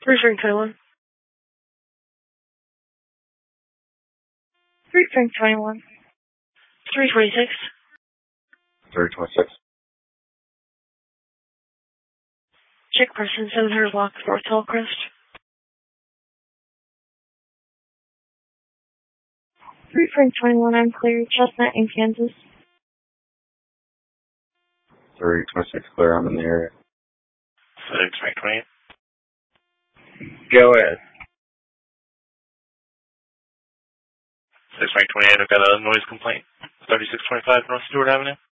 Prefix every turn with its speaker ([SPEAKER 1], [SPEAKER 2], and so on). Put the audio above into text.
[SPEAKER 1] 3 Frank 21. 3 Frank 21. 346.
[SPEAKER 2] 326.
[SPEAKER 1] Check person 700 block, North Hillcrest. 3 Frank 21, I'm clear. Chestnut in Kansas.
[SPEAKER 2] 326 clear, I'm in the area.
[SPEAKER 3] 6 Frank 28.
[SPEAKER 2] Go ahead.
[SPEAKER 3] 6 Frank 28, I've got a noise complaint. 3625 North Stewart Avenue.